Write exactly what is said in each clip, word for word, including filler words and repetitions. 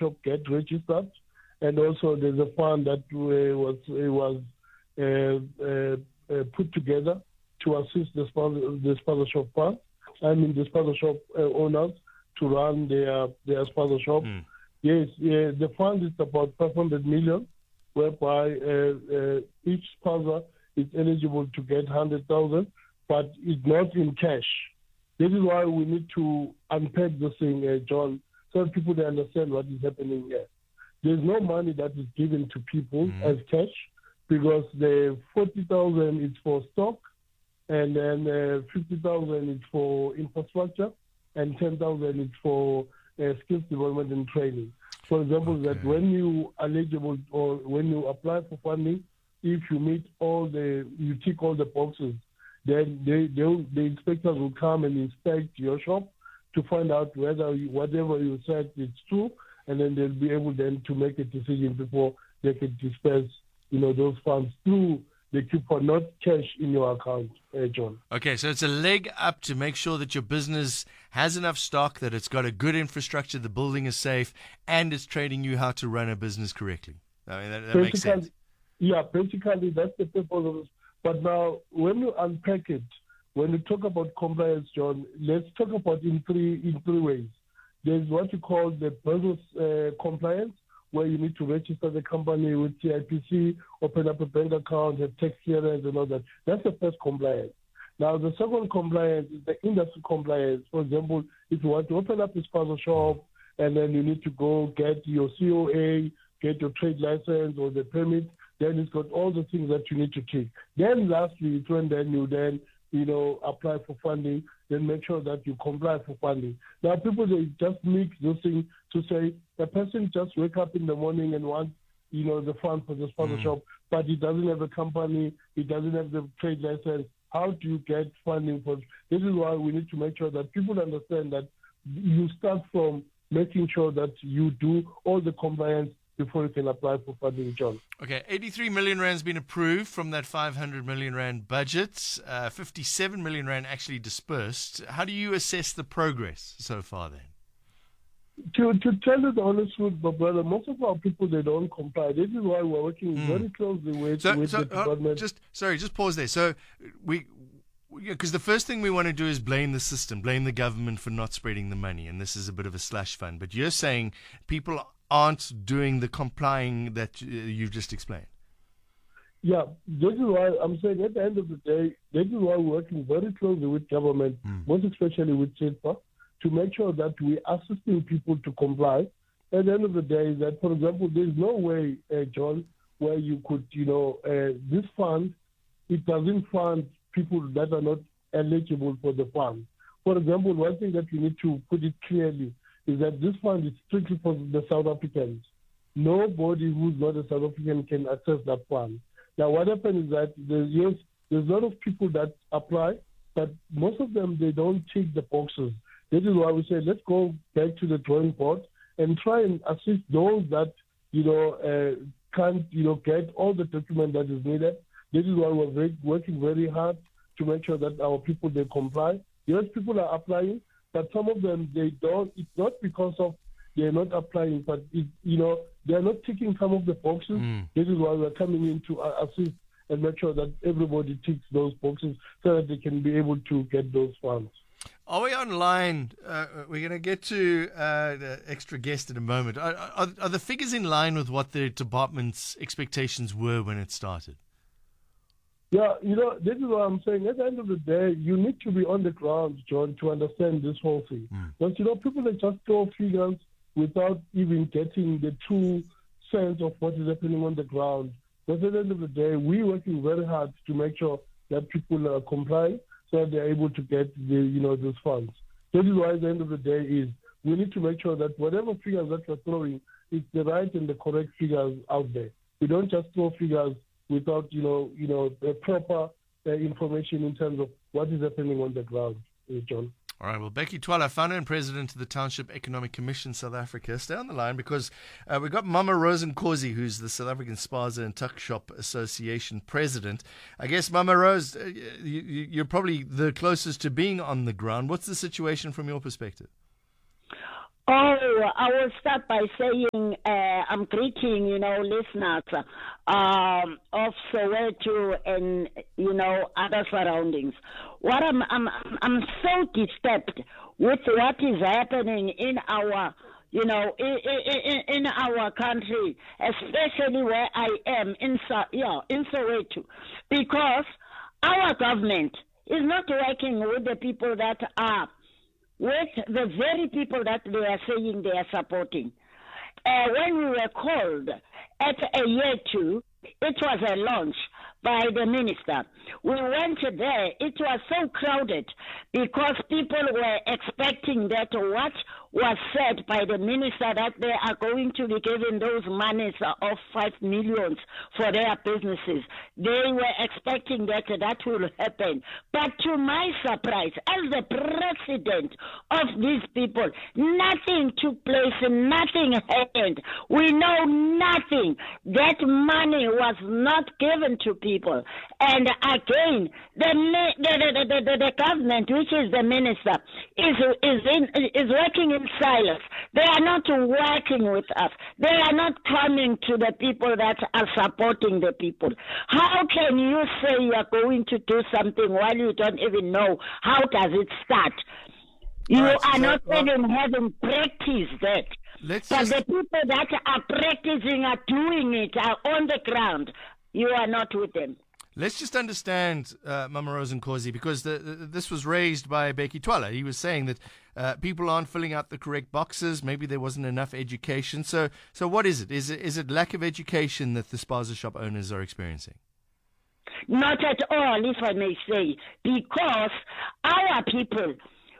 shop get registered, and also there's a fund that uh, was uh, was uh, uh, uh, put together to assist the sponsor, the spaza shop fund. I mean the spaza shop uh, owners to run their their spaza shop. Mm. Yes, uh, the fund is about five hundred million, whereby uh, uh, each spaza is eligible to get one hundred thousand, but it's not in cash. This is why we need to unpack this thing, uh, John, so that people understand what is happening here. There's no money that is given to people mm. as cash, because the forty thousand is for stock, and then uh, fifty thousand is for infrastructure, and ten thousand is for uh, skills development and training. For example, okay. that when you are eligible or when you apply for funding, if you meet all the, you tick all the boxes, then they, they the inspectors will come and inspect your shop to find out whether you, whatever you said is true, and then they'll be able then to make a decision before they can disperse, you know, those funds through the coupon, not cash in your account, uh, John. Okay, so it's a leg up to make sure that your business has enough stock, that it's got a good infrastructure, the building is safe, and it's training you how to run a business correctly. I mean, that, that makes sense. Yeah, basically that's the purpose of this. But now, when you unpack it, when you talk about compliance, John, let's talk about in three in three ways. There's what you call the business uh, compliance, where you need to register the company with T I P C, open up a bank account, have tax clearance and all that. That's the first compliance. Now, the second compliance is the industry compliance. For example, if you want to open up a spaza shop, and then you need to go get your C O A, get your trade license or the permit, then it's got all the things that you need to tick. Then lastly, it's when then you then, you know, apply for funding, then make sure that you comply for funding. Now, people, they just mix those things to say the person just wake up in the morning and wants, you know, the fund for the spaza mm. shop, but he doesn't have a company, he doesn't have the trade license. How do you get funding for? This is why we need to make sure that people understand that you start from making sure that you do all the compliance before you can apply for funding, John. Okay, eighty-three million rand has been approved from that five hundred million rand budget. Uh, fifty-seven million rand actually dispersed. How do you assess the progress so far then? To to tell you the honest truth, my brother, most of our people, they don't comply. This is why we're working mm. very closely with, so, with so, the government. Uh, just sorry, just pause there. So we. Because the first thing we want to do is blame the system, blame the government for not spreading the money, and this is a bit of a slush fund. But you're saying people aren't doing the complying that uh, you've just explained. Yeah, this is why I'm saying at the end of the day, this is why we're working very closely with government, mm. most especially with SEDPA, to make sure that we are assisting people to comply. At the end of the day, that, for example, there's no way, uh, John, where you could, you know, uh, this fund, it doesn't fund people that are not eligible for the fund. For example, one thing that we need to put it clearly is that this fund is strictly for the South Africans. Nobody who's not a South African can access that fund. Now, what happens is that there's, yes, there's a lot of people that apply, but most of them, they don't tick the boxes. This is why we say, let's go back to the drawing board and try and assist those that, you know, uh, can't, you know, get all the document that is needed. This is why we're very, working very hard to make sure that our people, they comply. Yes, people are applying, but some of them, they don't. It's not because of they're not applying, but, it, you know, they're not ticking some of the boxes. Mm. This is why we're coming in to assist and make sure that everybody ticks those boxes so that they can be able to get those funds. Are we online? Uh, we're going to get to uh, the extra guest in a moment. Are, are, are the figures in line with what the department's expectations were when it started? Yeah, you know, this is what I'm saying. At the end of the day, you need to be on the ground, John, to understand this whole thing. Mm. But, you know, people that just throw figures without even getting the true sense of what is happening on the ground. But at the end of the day, we're working very hard to make sure that people uh, comply so that they're able to get the, you know, those funds. This is why at the end of the day is we need to make sure that whatever figures that we're throwing, it's the right and the correct figures out there. We don't just throw figures without, you know, you know, the proper uh, information in terms of what is happening on the ground, uh, John. All right, well, Becky Twala, founder and president of the Township Economic Commission South Africa. Stay on the line because uh, we've got Mama Rosenkosi, who's the South African Spaza and Tuck Shop Association president. I guess, Mama Rose, uh, you, you're probably the closest to being on the ground. What's the situation from your perspective? Oh, I will start by saying uh, I'm greeting, you know, listeners um, of Soweto and, you know, other surroundings. What I'm, I'm, I'm so disturbed with what is happening in our, you know, in, in, in our country, especially where I am in, yeah, in Soweto, because our government is not working with the people that are with the very people that they are saying they are supporting. Uh, when we were called at a year two, it was a launch by the minister. We went there. It was so crowded because people were expecting that what was said by the minister that they are going to be given those monies of five millions for their businesses. They were expecting that that will happen. But to my surprise, as the president of these people, nothing took place, nothing happened. We know nothing. That money was not given to people. And again, the the, the, the, the government, which is the minister, is is in, is working in silence. They are not working with us. They are not coming to the people that are supporting the people. How can you say you are going to do something while you don't even know how does it start? You right, are so, not well, even having practiced that. Let's but just... the people that are practicing, are doing it, are on the ground. You are not with them. Let's just understand, uh, Mama Rosenkosi, because the, the, this was raised by Bheki Twala. He was saying that uh, people aren't filling out the correct boxes. Maybe there wasn't enough education. So, so what is it? Is it is it lack of education that the spaza shop owners are experiencing? Not at all, if I may say, because our people,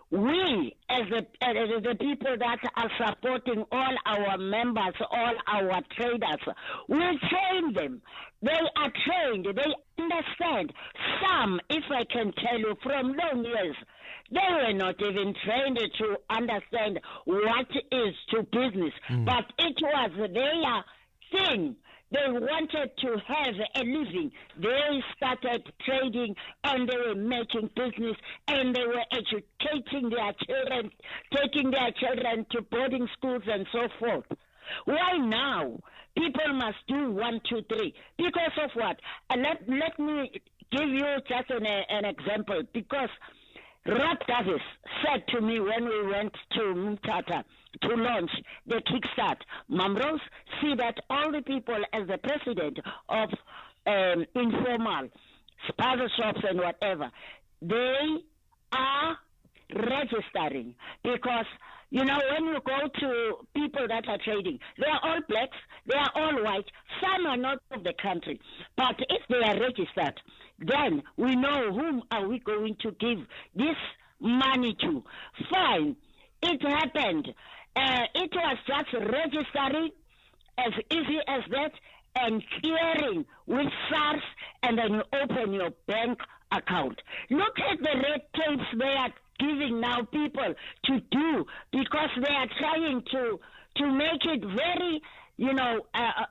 we as the, as the people that are supporting all our members, all our traders, we train them. They are trained. They understand. Some, if I can tell you, from long years, they were not even trained to understand what is to business. Mm. But it was their thing. They wanted to have a living. They started trading and they were making business and they were educating their children, taking their children to boarding schools and so forth. Why now? People must do one, two, three. Because of what? And let, let me give you just an, an example. Because Rob Davis said to me when we went to Mtata to launch the Kickstart, Mamrose, see that all the people as the president of um, informal spaza shops and whatever, they are registering because, you know, when you go to people that are trading, they are all blacks, they are all white, some are not of the country. But if they are registered, then we know whom are we going to give this money to. Fine, it happened. Uh, it was just registering as easy as that and clearing with SARS, and then you open your bank account. Look at the red tapes they are giving now people to do because they are trying to to make it very, you know, uh,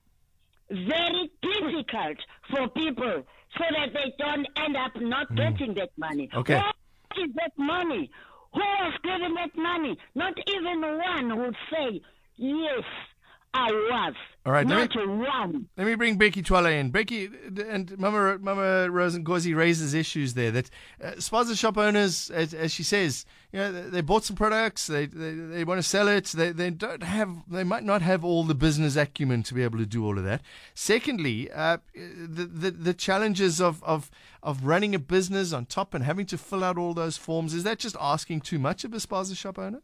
very difficult for people so that they don't end up not mm. getting that money. Okay. What is that money? Who was given that money? Not even one would say, yes, I was. All right, not let me, one. Let me bring Bheki Twala in. Bheki and Mama, Mama Rosenkosi raises issues there that uh, spaza shop owners, as, as she says, you know, they, they bought some products, they they, they want to sell it, they they don't have, they might not have all the business acumen to be able to do all of that. Secondly, uh, the, the the challenges of, of of running a business on top and having to fill out all those forms, is that just asking too much of a spaza shop owner?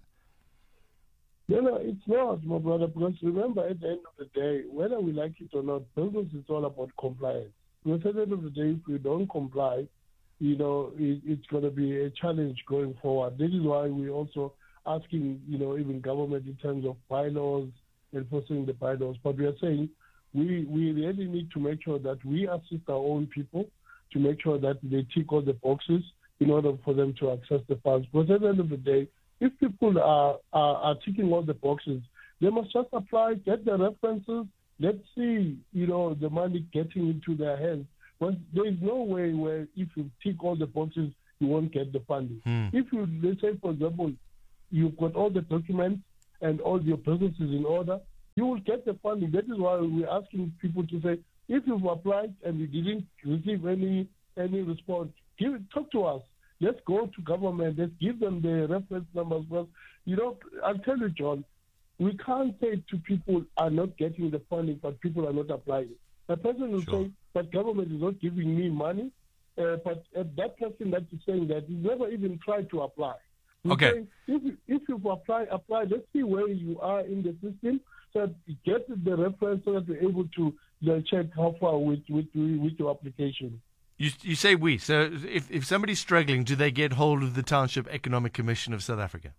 No, no, it's not, my brother, because remember, at the end of the day, whether we like it or not, business is all about compliance. Because at the end of the day, if we don't comply, you know, it, it's going to be a challenge going forward. This is why we're also asking, you know, even government in terms of bylaws, enforcing the bylaws. But we are saying we, we really need to make sure that we assist our own people to make sure that they tick all the boxes in order for them to access the funds. Because at the end of the day, if people are, are, are ticking all the boxes, they must just apply, get the references, let's see, you know, the money getting into their hands. But there is no way where if you tick all the boxes, you won't get the funding. Hmm. If you, let's say, for example, you've got all the documents, and all your businesses in order, you will get the funding. That is why we're asking people to say, if you've applied and you didn't receive any any response, give, talk to us. Let's go to government. Let's give them the reference numbers. Because, you know, I'll tell you, John, we can't say to people are not getting the funding, but people are not applying. A person will sure. say, but government is not giving me money. Uh, but uh, that person that is saying that, he's never even tried to apply. We're okay. saying, if, you, if you've applied, apply. Let's see where you are in the system, so that you get the reference, so that we're able to you know, check how far with, with, with your application. You, you say we. So if, if somebody's struggling, do they get hold of the Township Economic Commission of South Africa?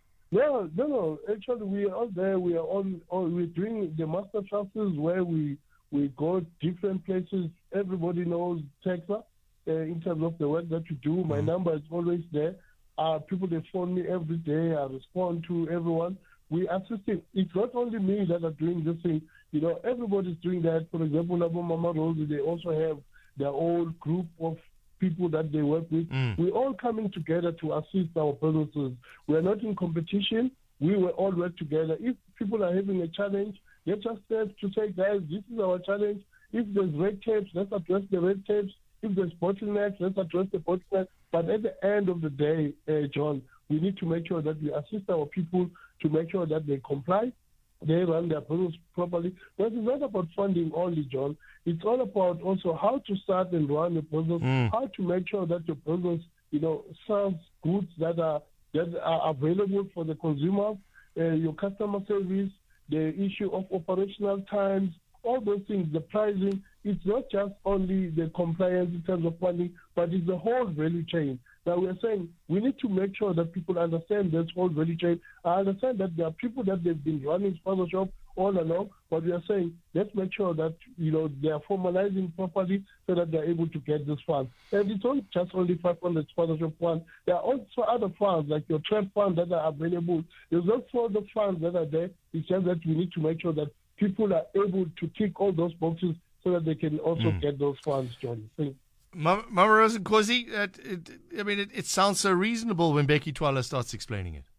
No, no, no. Actually, we are out there. We are on. on we're doing the master classes where we we go different places. Everybody knows Texas uh, in terms of the work that you do. My mm-hmm. number is always there. Uh, people they phone me every day. I respond to everyone. We assisting. It's not only me that are doing this thing. You know, everybody's doing that. For example, Labo Mama Rosie, they also have their own group of people that they work with. Mm. We're all coming together to assist our businesses. We're not in competition. We will all work together. If people are having a challenge, let's just start to say, guys, this is our challenge. If there's red tapes, let's address the red tapes. If there's bottlenecks, let's address the bottlenecks. But at the end of the day, uh, John, we need to make sure that we assist our people to make sure that they comply, they run their business properly. But it's not about funding only, John. It's all about also how to start and run a business, mm. how to make sure that your business, you know, serves goods that are that are available for the consumer, uh, your customer service, the issue of operational times, all those things, the pricing. It's not just only the compliance in terms of funding, but it's the whole value chain. Now, we're saying we need to make sure that people understand this whole value chain. I understand that there are people that they've been running sponsorship all along, but we are saying let's make sure that, you know, they are formalizing properly so that they're able to get this fund. And it's not just only five hundred sponsorship funds. There are also other funds, like your trade funds that are available. There's not further funds that are there. It's just that we need to make sure that people are able to tick all those boxes so that they can also mm. get those funds, John. Thank you. Mama Rosa Nkosi, uh, it, I mean, it, it sounds so reasonable when Becky Twala starts explaining it.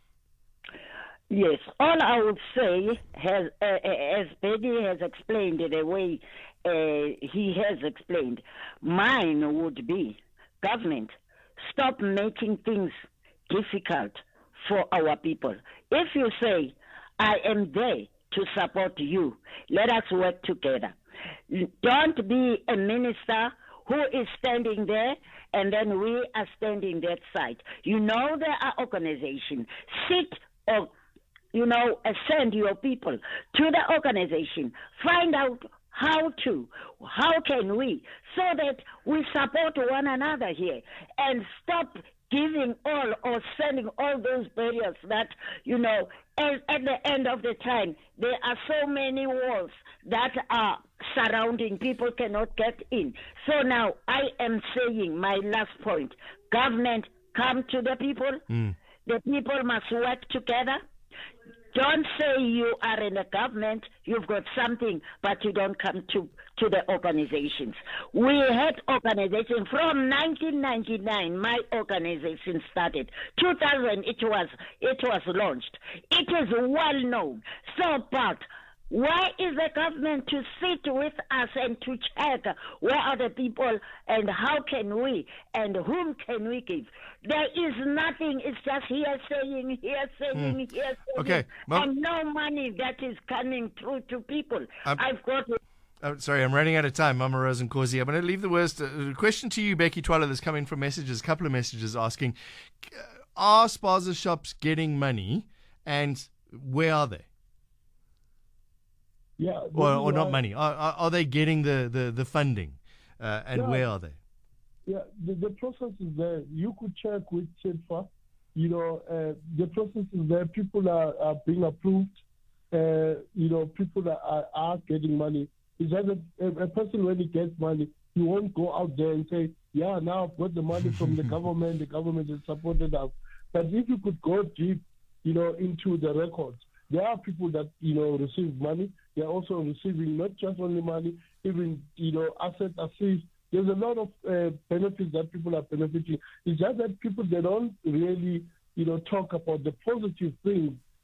Yes, all I would say, has, uh, as Becky has explained it the way uh, he has explained, mine would be, government, stop making things difficult for our people. If you say, I am there to support you, let us work together. Don't be a minister who is standing there and then we are standing that side. You know there are organizations. Sit or, you know, send your people to the organization. Find out how to, how can we, so that we support one another here and stop giving all or sending all those barriers that, you know, at, at the end of the time, there are so many walls that are surrounding, people cannot get in. So now I am saying my last point, government, come to the people. Mm. The people must work together. Don't say you are in the government, you've got something, but you don't come to, to the organizations. We had organizations from nineteen ninety-nine, my organization started. two thousand, it was, it was launched. It is well known. So, but why is the government to sit with us and to check where are the people and how can we and whom can we give? There is nothing. It's just here saying, here saying, mm. here saying, okay. Mom, and no money that is coming through to people. Um, I've got to... Uh, sorry, I'm running out of time, Mama Rosa Nkosi. I'm going to leave the worst. Uh, question to you, Becky Twala, that's coming from messages, a couple of messages asking, are spaza shops getting money and where are they? Yeah, or, or not money. Are, are, are they getting the, the, the funding? Uh, and yeah, where are they? Yeah, the, the process is there. You could check with CIDFA. You know, uh, the process is there. People are, are being approved. Uh, you know, people are, are, are getting money. It's just a, a person, when he gets money, he won't go out there and say, yeah, now I've got the money from the government. The government has supported us. But if you could go deep, you know, into the records, there are people that, you know, receive money. They're also receiving not just only money, even, you know, asset assist. There's a lot of uh, benefits that people are benefiting. It's just that people, they don't really, you know, talk about the positive things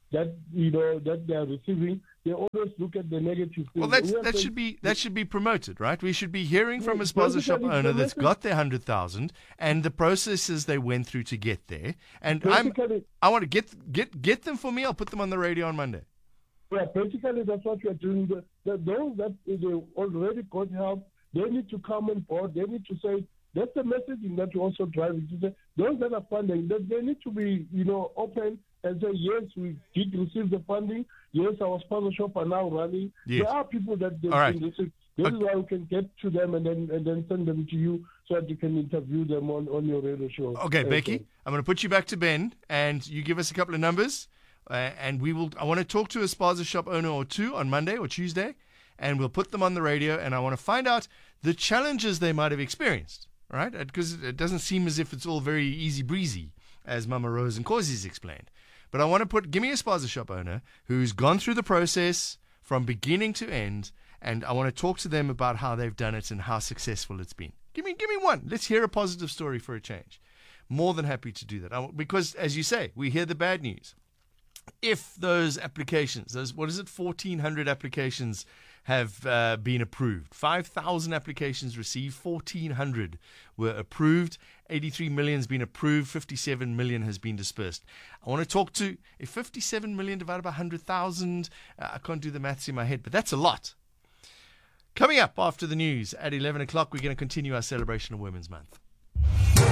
that you know that they are receiving, they always look at the negative things. Well, that's, We that saying, should be that should be promoted, right? We should be hearing from a Yes, spaza shop basically, owner the that's message- got their hundred thousand and the processes they went through to get there. And I'm Basically- I want to get get get them for me. I'll put them on the radio on Monday. Yeah, basically that's what we are doing. The, the, those that they already got help, they need to come on board. They need to say, that's the messaging that we also driving to say, those that are funding, that they need to be, you know, open and say, yes, we did receive the funding. Yes, our sponsor shop are now running. Yes. There are people that they All right. can receive. This Okay. is why we can get to them and then and then send them to you so that you can interview them on, on your radio show. Okay, Uh, Becky, I'm going to put you back to Ben, and you give us a couple of numbers, uh, and we will. I want to talk to a spaza shop owner or two on Monday or Tuesday, and we'll put them on the radio, and I want to find out the challenges they might have experienced, right? Because it doesn't seem as if it's all very easy breezy, as Mama Rose and Causy's explained. But I want to put, give me a spaza shop owner who's gone through the process from beginning to end, and I want to talk to them about how they've done it and how successful it's been. Give me, give me one. Let's hear a positive story for a change. More than happy to do that. I, because, as you say, we hear the bad news. If those applications, those what is it, fourteen hundred applications have uh, been approved, five thousand applications received, fourteen hundred were approved, eighty-three million has been approved, fifty-seven million has been dispersed. I want to talk to, if fifty-seven million divided by one hundred thousand, uh, I can't do the maths in my head, but that's a lot. Coming up after the news at eleven o'clock, we're going to continue our celebration of Women's Month.